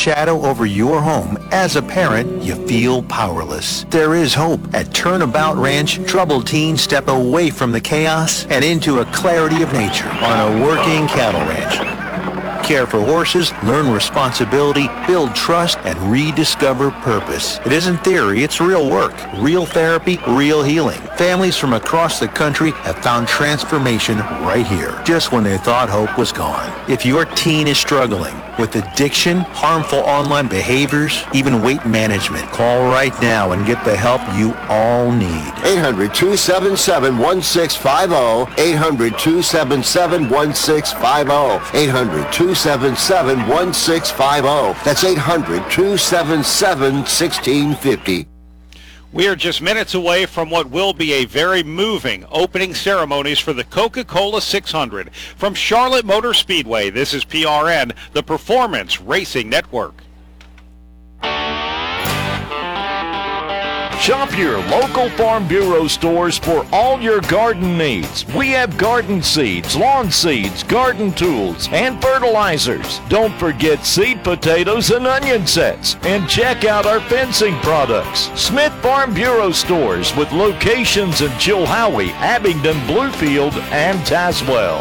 shadow over your home, as a parent, you feel powerless. There is hope. At Turnabout Ranch, troubled teens step away from the chaos and into a clarity of nature on a working cattle ranch. Care for horses, learn responsibility, build trust, and rediscover purpose. It isn't theory, it's real work, real therapy, real healing. Families from across the country have found transformation right here, just when they thought hope was gone. If your teen is struggling with addiction, harmful online behaviors, even weight management, call right now and get the help you all need. 800-277-1650, 800-277-1650, 800-277-1650. That's 800-277-1650. We are just minutes away from what will be a very moving opening ceremonies for the Coca-Cola 600. From Charlotte Motor Speedway, this is PRN, the Performance Racing Network. Shop your local Farm Bureau stores for all your garden needs. We have garden seeds, lawn seeds, garden tools, and fertilizers. Don't forget seed potatoes and onion sets. And check out our fencing products. Smith Farm Bureau stores with locations in Chilhowie, Abingdon, Bluefield, and Tazewell.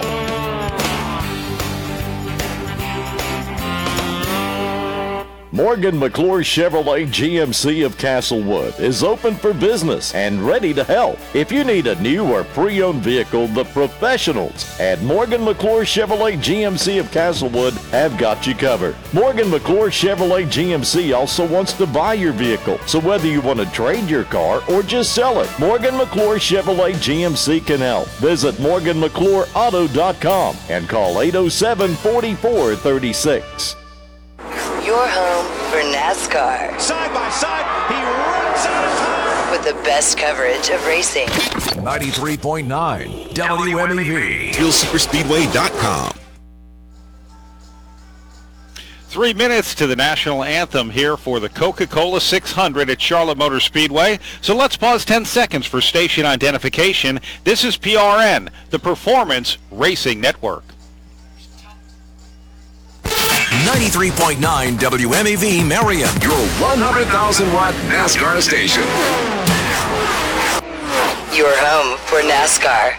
Morgan McClure Chevrolet GMC of Castlewood is open for business and ready to help. If you need a new or pre-owned vehicle, the professionals at Morgan McClure Chevrolet GMC of Castlewood have got you covered. Morgan McClure Chevrolet GMC also wants to buy your vehicle, so whether you want to trade your car or just sell it, Morgan McClure Chevrolet GMC can help. Visit MorganMcClureAuto.com and call 807-4436. Your home for NASCAR. Side by side, he runs out of time. With the best coverage of racing. 93.9 WMEV. FieldSuperspeedway.com. 3 minutes to the national anthem here for the Coca-Cola 600 at Charlotte Motor Speedway. So let's pause 10 seconds for station identification. This is PRN, the Performance Racing Network. 93.9 WMEV Marion, your 100,000-watt NASCAR station. Your home for NASCAR.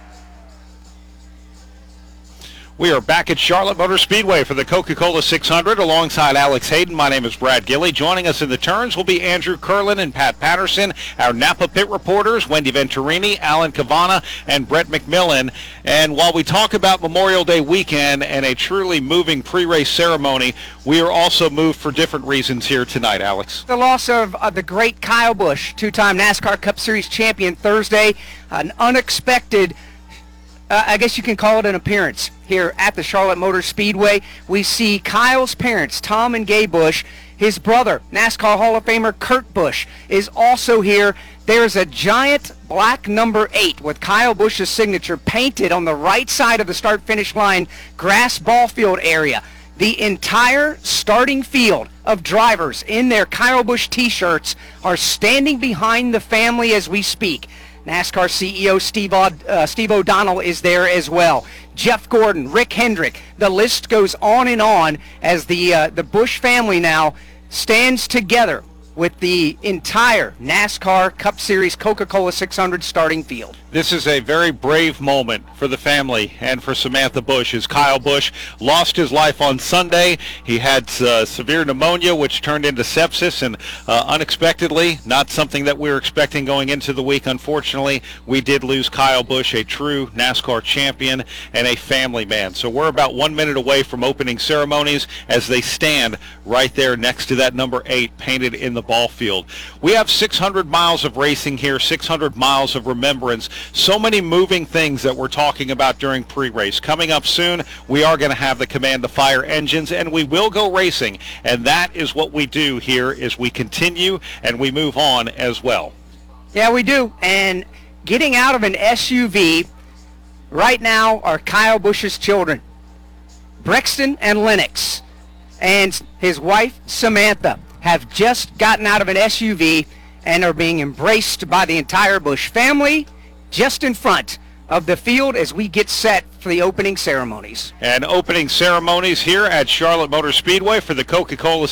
We are back at Charlotte Motor Speedway for the Coca-Cola 600 alongside Alex Hayden. My name is Brad Gilley. Joining us in the turns will be Andrew Curlin and Pat Patterson, our Napa pit reporters, Wendy Venturini, Alan Cavana, and Brett McMillan. And while we talk about Memorial Day weekend and a truly moving pre-race ceremony, we are also moved for different reasons here tonight, Alex. The loss of the great Kyle Busch, two-time NASCAR Cup Series champion Thursday, an unexpected I guess you can call it an appearance here at the Charlotte Motor Speedway. We see Kyle's parents, Tom and Gay Busch. His brother, NASCAR Hall of Famer Kurt Busch, is also here. There's a giant black number 8 with Kyle Busch's signature painted on the right side of the start-finish line grass ball field area. The entire starting field of drivers in their Kyle Busch T-shirts are standing behind the family as we speak. NASCAR CEO Steve O'Donnell is there as well. Jeff Gordon, Rick Hendrick, the list goes on and on as the Busch family now stands together with the entire NASCAR Cup Series Coca-Cola 600 starting field. This is a very brave moment for the family and for Samantha Busch, as Kyle Busch lost his life on Sunday. He had severe pneumonia, which turned into sepsis, and unexpectedly, not something that we were expecting going into the week, unfortunately, we did lose Kyle Busch, a true NASCAR champion and a family man. So we're about 1 minute away from opening ceremonies as they stand right there next to that number 8 painted in the ball field. We have 600 miles of racing here, 600 miles of remembrance. So many moving things that we're talking about during pre-race. Coming up soon, we are going to have the Command the Fire engines, and we will go racing. And that is what we do here, is we continue and we move on as well. Yeah, we do. And getting out of an SUV right now are Kyle Busch's children, Brexton and Lennox, and his wife, Samantha, have just gotten out of an SUV and are being embraced by the entire Busch family just in front of the field as we get set for the opening ceremonies. And opening ceremonies here at Charlotte Motor Speedway for the Coca-Cola